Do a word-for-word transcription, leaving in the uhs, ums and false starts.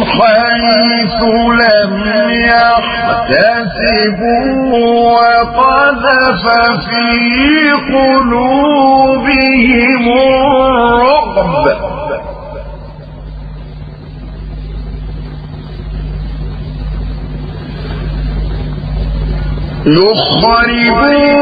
حيث لم يحتسبوا وقذف في قلوبهم الرعب يخربون